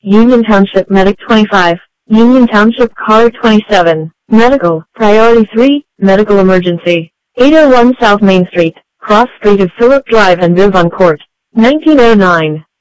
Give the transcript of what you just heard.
Union Township Medic 25, Union Township Car 27, Medical, Priority 3, Medical Emergency, 801 South Main Street, Cross Street of Phillip Drive and Bivon Court, 1909.